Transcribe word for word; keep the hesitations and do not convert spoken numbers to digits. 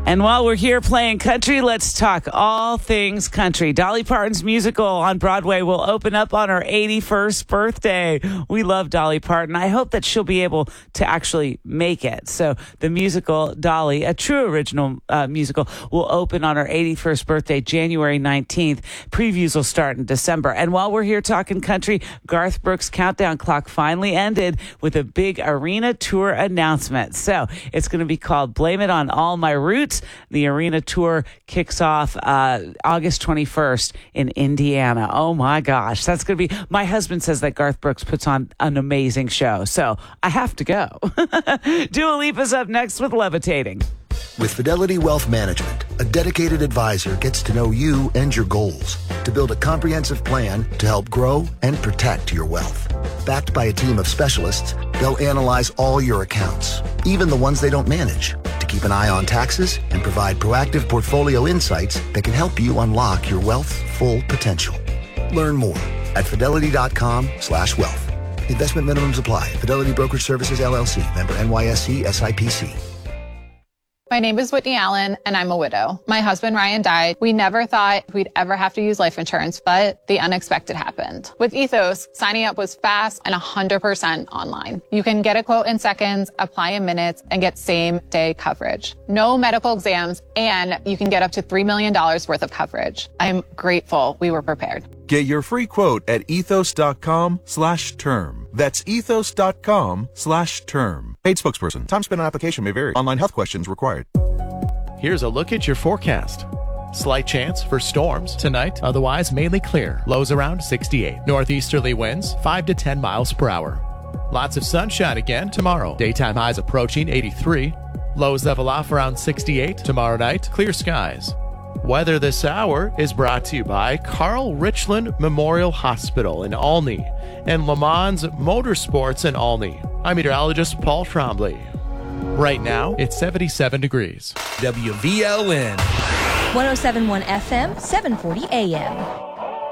And while we're here playing country, let's talk all things country. Dolly Parton's musical on Broadway will open up on her eighty-first birthday. We love Dolly Parton. I hope that she'll be able to actually make it. So the musical Dolly, a true original uh, musical, will open on her eighty-first birthday, January nineteenth. Previews will start in December. And while we're here talking country, Garth Brooks' countdown clock finally ended with a big arena tour announcement. So it's going to be called Blame It on All My Roots. The arena tour kicks off uh, August twenty-first in Indiana. Oh my gosh, that's going to be, my husband says that Garth Brooks puts on an amazing show, so I have to go. Dua Lipa's up next with Levitating. With Fidelity Wealth Management, a dedicated advisor gets to know you and your goals to build a comprehensive plan to help grow and protect your wealth. Backed by a team of specialists, they'll analyze all your accounts, even the ones they don't manage, to keep an eye on taxes and provide proactive portfolio insights that can help you unlock your wealth's full potential. Learn more at fidelity.com slash wealth. Investment minimums apply. Fidelity Brokerage Services, L L C. Member N Y S E S I P C. My name is Whitney Allen, and I'm a widow. My husband, Ryan, died. We never thought we'd ever have to use life insurance, but the unexpected happened. With Ethos, signing up was fast and one hundred percent online. You can get a quote in seconds, apply in minutes, and get same-day coverage. No medical exams, and you can get up to three million dollars worth of coverage. I'm grateful we were prepared. Get your free quote at ethos.com slash term. That's ethos.com slash term. Paid spokesperson. Time spent on application may vary. Online health questions required. Here's a look at your forecast. Slight chance for storms tonight, otherwise mainly clear. Lows around sixty-eight. Northeasterly winds five to ten miles per hour. Lots of sunshine again tomorrow. Daytime highs approaching eighty-three. Lows level off around sixty-eight. Tomorrow night, clear skies. Weather this hour is brought to you by Carl Richland Memorial Hospital in Olney and Le Mans Motorsports in Olney. I'm meteorologist Paul Trombley. Right now, it's seventy-seven degrees. W V L N one oh seven point one F M, seven forty A M.